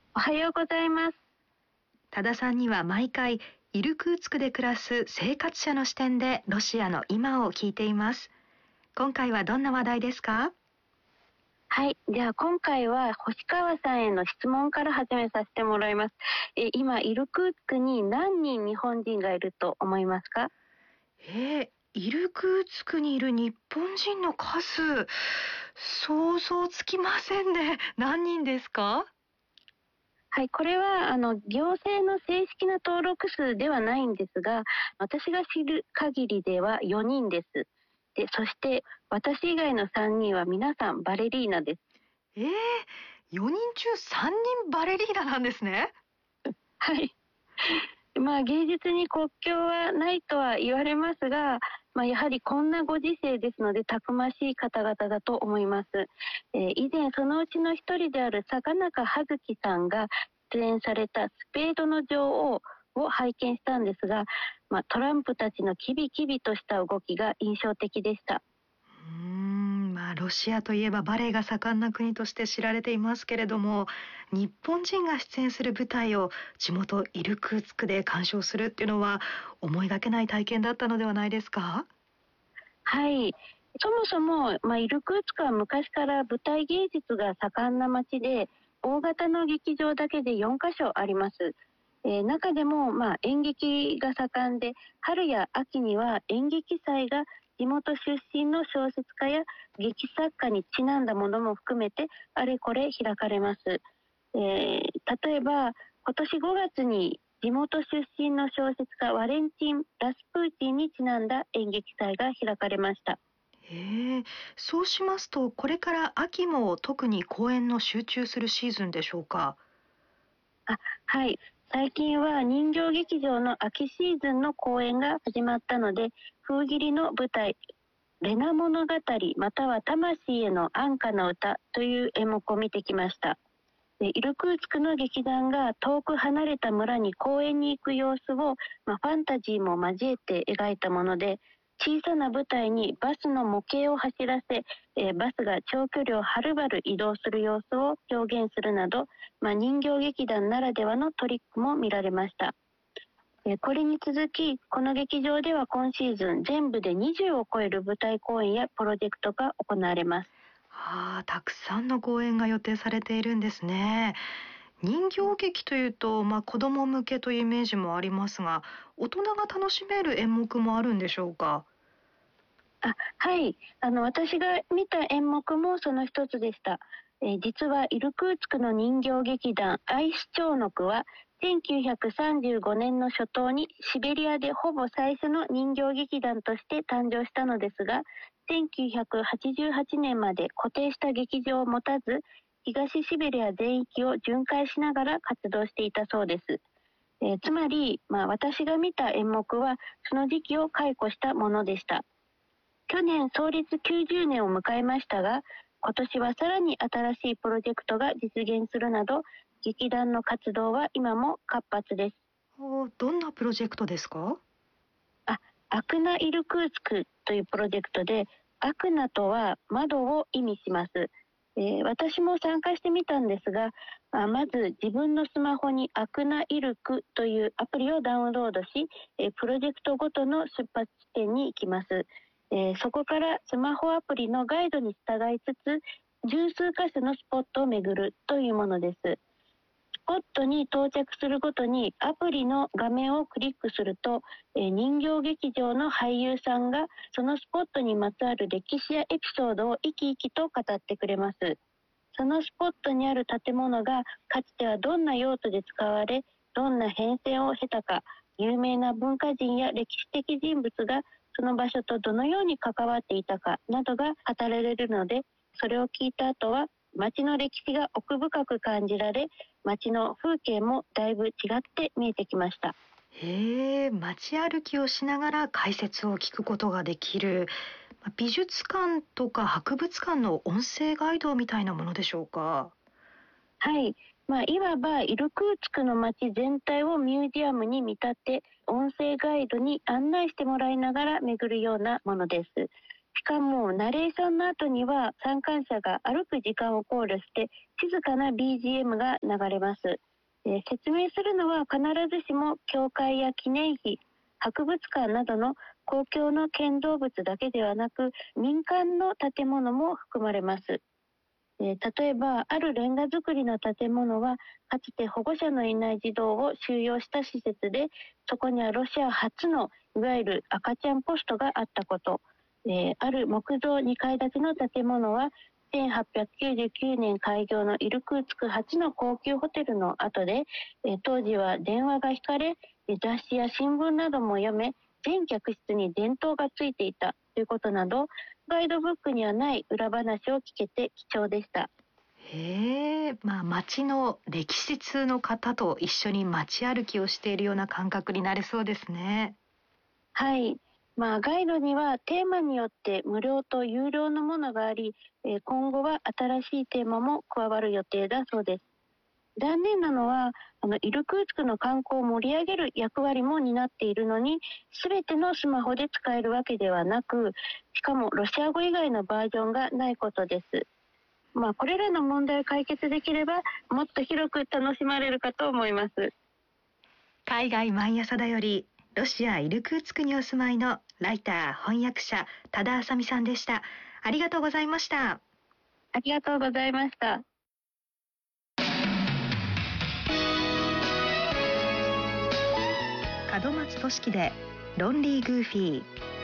おはようございます。 多田さんには毎回イルクーツクで暮らす生活者の視点でロシアの今を聞いています。今回はどんな話題ですか？ はい。では今回は星川さんへの質問から始めさせてもらいます。今、イルクーツクに何人日本人がいると思いますか？ イルクーツクにいる日本人の数、想像つきませんね。何人ですか？ はい。これは、行政の正式な登録数ではないんですが、私が知る限りでは4人です。で、そして私以外の3人は皆さんバレリーナです。 4人中3人バレリーナなんですね。 はい。芸術に国境はないとは言われますが、やはりこんなご時世ですのでたくましい方々だと思います。以前そのうちの一人である坂中葉月さんが出演されたスペードの女王を拝見したんですが、トランプたちのキビキビとした動きが印象的でした。 ロシアといえばバレエが盛んな国として知られていますけれども、日本人が出演する舞台を地元イルクーツクで鑑賞するっていうのは思いがけない体験だったのではないですか？ はい。そもそも、イルクーツクは昔から舞台芸術が盛んな町で、大型の劇場だけで4カ所あります。中でも、演劇が盛んで、春や秋には演劇祭が地元出身の小説家や劇作家にちなんだものも含めてあれこれ開かれます。例えば今年5月に地元出身の小説家ワレンチン・ラスプーチンにちなんだ演劇祭が開かれました。 そうしますと、これから秋も特に公演の集中するシーズンでしょうか？ はい。最近は人形劇場の秋シーズンの公演が始まったので、封切りの舞台、レナ物語または魂への安価な歌という演目を見てきました。イルクーツクの劇団が遠く離れた村に公演に行く様子を、ファンタジーも交えて描いたもので、小さな舞台にバスの模型を走らせ、バスが長距離をはるばる移動する様子を表現するなど、人形劇団ならではのトリックも見られました。これに続き、この劇場では今シーズン全部で20を超える舞台公演やプロジェクトが行われます。 たくさんの公演が予定されているんですね。人形劇というと、子供向けというイメージもありますが、大人が楽しめる演目もあるんでしょうか？ はい。私が見た演目もその一つでした。実はイルクーツクの人形劇団アイスチョーノクは1935年の初頭にシベリアでほぼ最初の人形劇団として誕生したのですが、1988年まで固定した劇場を持たず、東シベリア全域を巡回しながら活動していたそうです。つまり、私が見た演目はその時期を解雇したものでした。去年創立90年を迎えましたが、今年はさらに新しいプロジェクトが実現するなど、劇団の活動は今も活発です。 どんなプロジェクトですか？ アクナ・イルクーツクというプロジェクトで、アクナとは窓を意味します。私も参加してみたんですが、まず自分のスマホにアクナイルクというアプリをダウンロードし、プロジェクトごとの出発地点に行きます。そこからスマホアプリのガイドに従いつつ、十数箇所のスポットを巡るというものです。スポットに到着するごとにアプリの画面をクリックすると、人形劇場の俳優さんがそのスポットにまつわる歴史やエピソードを生き生きと語ってくれます。そのスポットにある建物がかつてはどんな用途で使われ、どんな変遷を経たか、有名な文化人や歴史的人物がその場所とどのように関わっていたかなどが語られるので、それを聞いた後は街の歴史が奥深く感じられ、街の風景もだいぶ違って見えてきました。 街歩きをしながら解説を聞くことができる、美術館とか博物館の音声ガイドみたいなものでしょうか？ はい。いわばイルクーツクの街全体をミュージアムに見立て、音声ガイドに案内してもらいながら巡るようなものです。しかもナレーションの後には参観者が歩く時間を考慮して静かな BGM が流れます。説明するのは必ずしも教会や記念碑、博物館などの公共の建造物だけではなく、民間の建物も含まれます。例えばあるレンガ造りの建物はかつて保護者のいない児童を収容した施設で、そこにはロシア初のいわゆる赤ちゃんポストがあったこと、ある木造2階建ての建物は1899年開業のイルクーツク初の高級ホテルの後で、当時は電話が引かれ雑誌や新聞なども読め、全客室に電灯がついていたということなど、ガイドブックにはない裏話を聞けて貴重でした。 へえ、町の歴史通の方と一緒に街歩きをしているような感覚になれそうですね。 はい、ガイドにはテーマによって無料と有料のものがあり、今後は新しいテーマも加わる予定だそうです。残念なのはイルクーツクの観光を盛り上げる役割も担っているのに、全てのスマホで使えるわけではなく、しかもロシア語以外のバージョンがないことです。これらの問題を解決できればもっと広く楽しまれるかと思います。 海外毎朝だより、ロシアイルクーツクにお住まいのライター翻訳者多田あさみさんでした。ありがとうございました。 ありがとうございました。 門松俊樹でロンリーグーフィー。